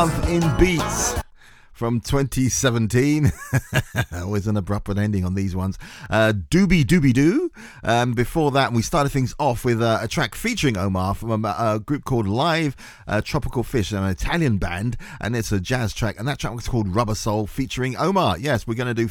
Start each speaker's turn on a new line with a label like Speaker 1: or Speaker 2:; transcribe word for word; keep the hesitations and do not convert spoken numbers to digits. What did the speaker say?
Speaker 1: In Beats from twenty seventeen. Always an abrupt ending on these ones. Uh, Doobie Doobie Doo. Um, before that, we started things off with uh, a track featuring Omar from a, a group called Live uh, Tropical Fish, an Italian band, and it's a jazz track, and that track was called Rubber Soul featuring Omar. Yes, we're going to do